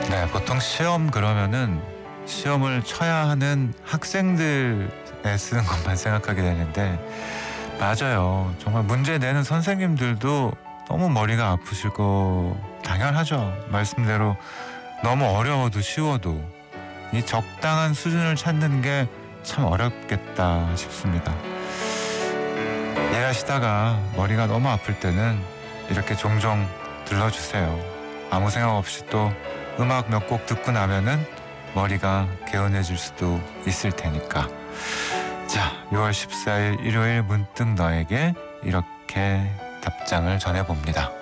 네, 보통 시험 그러면은 시험을 쳐야 하는 학생들에 쓰는 것만 생각하게 되는데 맞아요. 정말 문제 내는 선생님들도 너무 머리가 아프실 거 당연하죠. 말씀대로 너무 어려워도 쉬워도 이 적당한 수준을 찾는 게 참 어렵겠다 싶습니다. 일하시다가 머리가 너무 아플 때는 이렇게 종종 들러주세요. 아무 생각 없이 또 음악 몇 곡 듣고 나면은 머리가 개운해질 수도 있을 테니까. 자, 6월 14일 일요일 문득 너에게 이렇게 답장을 전해봅니다.